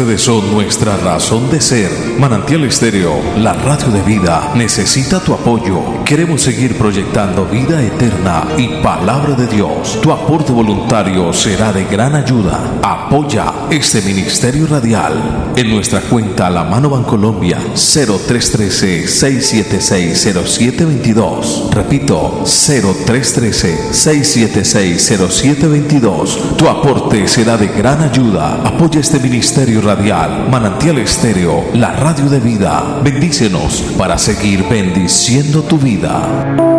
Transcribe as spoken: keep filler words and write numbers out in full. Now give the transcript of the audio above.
ustedes son nuestra razón de ser. Manantial Estéreo, la radio de vida, necesita tu apoyo. Queremos seguir proyectando vida eterna y palabra de Dios. Tu aporte voluntario será de gran ayuda. Apoya este ministerio radial en nuestra cuenta La Mano Bancolombia cero tres uno tres, seis siete seis, cero siete dos dos. Repito, cero tres uno tres, seis siete seis, cero siete dos dos. Tu aporte será de gran ayuda. Apoya este ministerio radial, Manantial Estéreo, la radio de vida. Bendícenos para seguir bendiciendo tu vida.